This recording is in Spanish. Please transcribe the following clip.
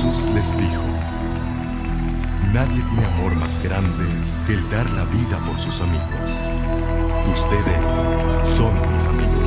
Jesús les dijo: nadie tiene amor más grande que el dar la vida por sus amigos. Ustedes son mis amigos.